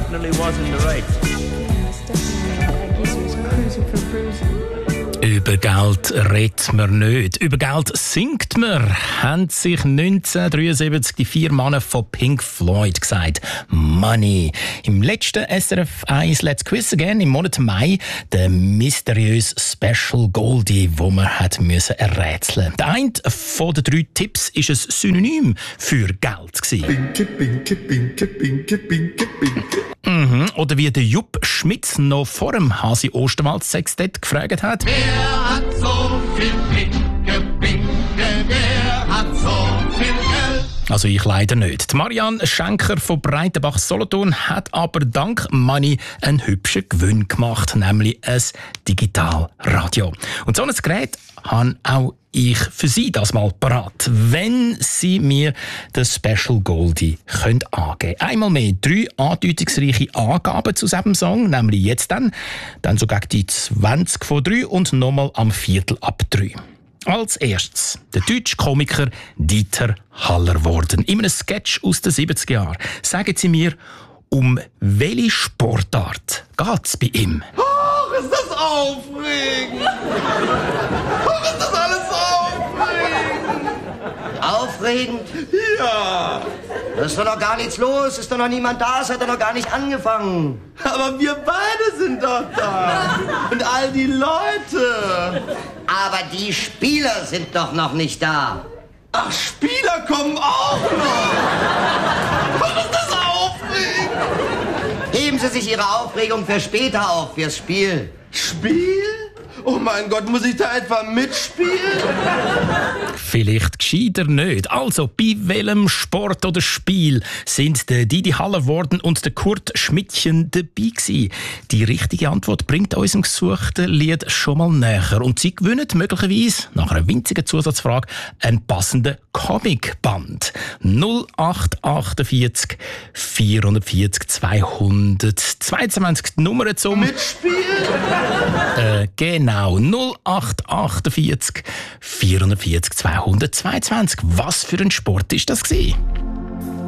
definitely was in the race. Über Geld redet man nicht. Über Geld singt man, haben sich 1973 die 4 Männer von Pink Floyd gesagt. Money. Im letzten SRF 1 Let's Quiz Again im Monat Mai der mysteriöse Special Goldie, wo man hat müssen errätseln. Der eine von den 3 Tipps ist ein Synonym für Geld gewesen. Binke, binke, binke, binke, binke, binke. Oder wie der Jupp Schmitz noch vor dem Hasi Osterwald Sextett gefragt hat. Wer hat so viel Pinke, Pinke, wer hat so viel Geld? Also ich leider nicht. Die Marianne Schenker von Breitenbach-Solothurn hat aber dank Money einen hübschen Gewinn gemacht, nämlich ein Digitalradio. Und so ein Gerät habe auch ich für Sie das mal parat, wenn Sie mir das Special Goldie angeben können. Einmal mehr 3 andeutungsreiche Angaben zu diesem Song, nämlich jetzt dann so gegen die 20 vor 3 und nochmal am 3:15. Als erstes der deutsche Komiker Dieter Hallervorden. In einem Sketch aus den 70er Jahren. Sagen Sie mir, um welche Sportart geht es bei ihm? Ach, ist das aufregend! Ach, ist das alles aufregend! Aufregend? Ja! Da ist doch noch gar nichts los, ist doch noch niemand da, es hat doch noch gar nicht angefangen. Aber wir beide sind doch da! Und all die Leute! Aber die Spieler sind doch noch nicht da. Ach, Spieler kommen auch noch! Ach, ist das aufregend! Heben Sie sich Ihre Aufregung für später auf, fürs Spiel. Spiel? Oh mein Gott, muss ich da etwa mitspielen? Vielleicht gescheiter nicht. Also, bei welchem Sport oder Spiel sind der Didi Hallervorden und der Kurt Schmidtchen dabei gewesen? Die richtige Antwort bringt unserem gesuchten Lied schon mal näher. Und Sie gewinnen möglicherweise, nach einer winzigen Zusatzfrage, einen passenden Comicband. 0848 440 222 die Nummer zum Mitspielen? Genau. 0848 440 222. Was für ein Sport ist das gewesen?